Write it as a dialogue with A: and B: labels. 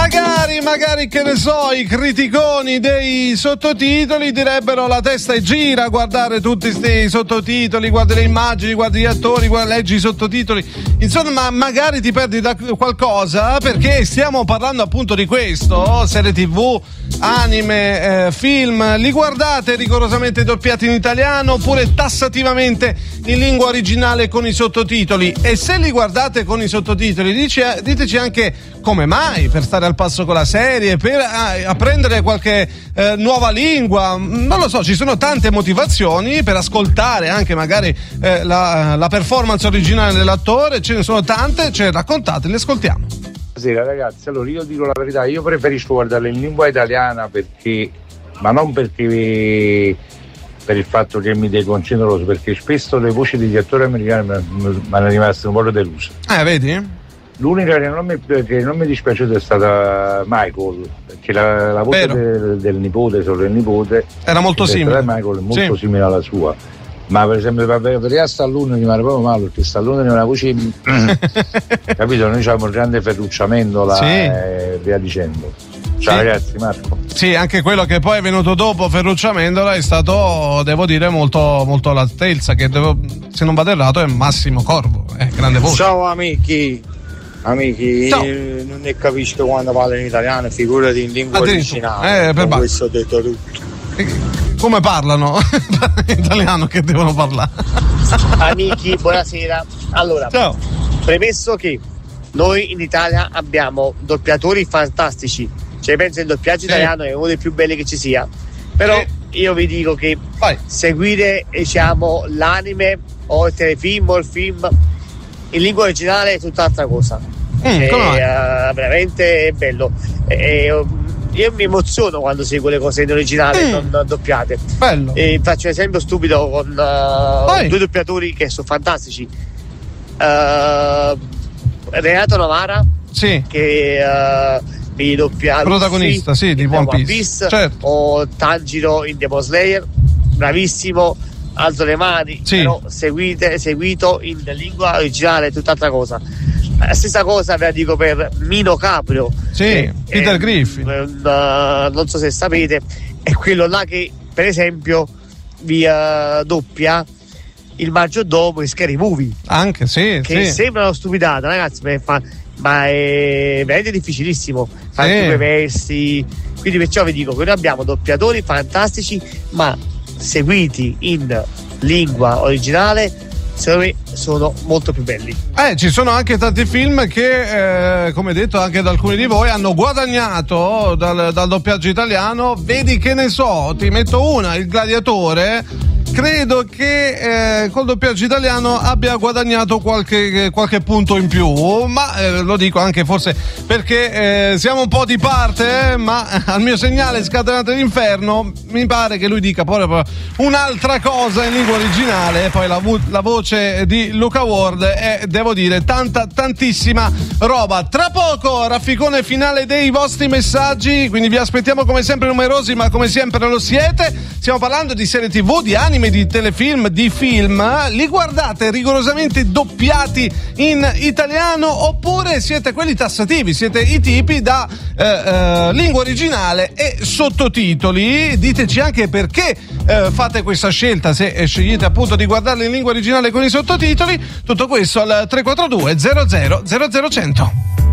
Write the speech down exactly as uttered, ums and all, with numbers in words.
A: Magari, magari, che ne so, i criticoni dei sottotitoli direbbero la testa e gira a guardare tutti questi sottotitoli, guardi le immagini, guardi gli attori, guardi, leggi i sottotitoli, insomma, ma magari ti perdi da qualcosa, perché stiamo parlando appunto di questo, serie tv, anime, eh, film, li guardate rigorosamente doppiati in italiano oppure tassativamente in lingua originale con i sottotitoli? E se li guardate con i sottotitoli, dice, diteci anche come mai, per stare al passo con la serie, per eh, apprendere qualche eh, nuova lingua, non lo so, ci sono tante motivazioni per ascoltare anche magari eh, la, la performance originale dell'attore, ce ne sono tante, ce le raccontate, le ascoltiamo.
B: Buonasera ragazzi, allora io dico la verità, io preferisco guardarle in lingua italiana perché, ma non perché per il fatto che mi deconcentro, perché spesso le voci degli attori americani mi hanno rimasto un po' deluse.
A: Eh, vedi?
B: L'unica che non mi, che non mi è dispiaciuta è stata Michael, perché la, la voce del, del nipote, solo il nipote,
A: era molto simile.
B: Michael è molto
A: sì.
B: simile alla sua. Ma per esempio per, per a Stallone rimane proprio male, perché Stallone è una voce capito, noi abbiamo il grande Ferruccio Amendola, sì. E via dicendo. Ciao sì. Ragazzi, Marco.
A: Sì, anche quello che poi è venuto dopo Ferruccio Amendola è stato, devo dire, molto molto all'altezza, che devo, se non vado errato è Massimo Corvo, è grande voce.
C: Ciao amici. Amici,
A: Ciao.
C: non ne capisco quando parlo in italiano, figurati in lingua originale.
A: Eh, per
C: con questo ho detto tutto.
A: Come parlano in italiano che devono parlare?
D: Amici, buonasera. Allora,
A: ciao.
D: Premesso che noi in Italia abbiamo doppiatori fantastici, cioè penso il doppiaggio sì. italiano è uno dei più belli che ci sia, però sì. io vi dico che Vai. seguire diciamo l'anime o il telefilm o il film in lingua originale è tutt'altra cosa. Mm, e, uh, veramente è bello. E, io mi emoziono quando seguo le cose in originale mm. non doppiate.
A: Bello.
D: E faccio un esempio stupido con uh, due doppiatori che sono fantastici. Uh, Renato Novara,
A: sì.
D: che uh, mi doppia
A: protagonista,
D: Luffy,
A: sì, di One Piece,
D: Piece
A: certo.
D: O Tanjiro in Demon Slayer, bravissimo. Alzo le mani, sì. Però seguite, seguito in lingua originale è tutt'altra cosa. La stessa cosa ve la dico per Mino Caprio,
A: sì, eh, Peter eh, Griffin.
D: Uh, non so se sapete, è quello là che per esempio vi uh, doppia il maggiordomo in Scary Movie.
A: Anche sì,
D: che
A: sì.
D: sembra una stupidata, ragazzi, fa, ma è veramente difficilissimo fare sì. due versi. Quindi perciò vi dico che noi abbiamo doppiatori fantastici, ma seguiti in lingua originale secondo me sono molto più belli.
A: Eh, ci sono anche tanti film che, eh, come detto anche da alcuni di voi, hanno guadagnato dal, dal doppiaggio italiano. Vedi, che ne so, ti metto una, Il Gladiatore. Credo che eh, col doppiaggio italiano abbia guadagnato qualche, qualche punto in più, ma eh, lo dico anche forse perché eh, siamo un po' di parte, eh, ma al mio segnale scatenate l'inferno mi pare che lui dica proprio un'altra cosa in lingua originale, e poi la, la voce di Luca Ward è, devo dire, tanta tantissima roba. Tra poco rafficone finale dei vostri messaggi, quindi vi aspettiamo come sempre numerosi, ma come sempre lo siete. Stiamo parlando di serie tv, di anime, di telefilm, di film. Li guardate rigorosamente doppiati in italiano oppure siete quelli tassativi, siete i tipi da eh, eh, lingua originale e sottotitoli? Diteci anche perché eh, fate questa scelta, se eh, scegliete appunto di guardarli in lingua originale con i sottotitoli. Tutto questo al tre quattro due zero zero zero zero cento.